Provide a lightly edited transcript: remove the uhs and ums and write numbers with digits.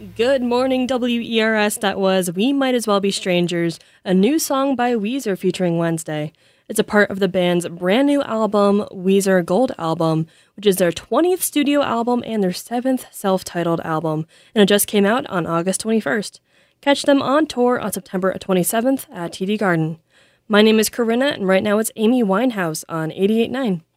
Good morning, WERS. That was We Might As Well Be Strangers, a new song by Weezer featuring Wednesday. It's a part of the band's brand new album, Weezer Gold Album, which is their 20th studio album and their 7th self-titled album, and it just came out on August 21st. Catch them on tour on September 27th at TD Garden. My name is Corinna, and right now it's Amy Winehouse on 88.9.